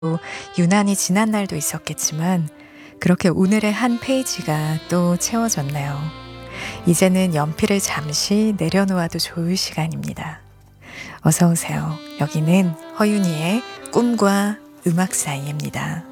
유난히 지난 날도 있었겠지만 그렇게 오늘의 한 페이지가 또 채워졌네요. 이제는 연필을 잠시 내려놓아도 좋을 시간입니다. 어서 오세요. 여기는 허윤희의 꿈과 음악 사이입니다.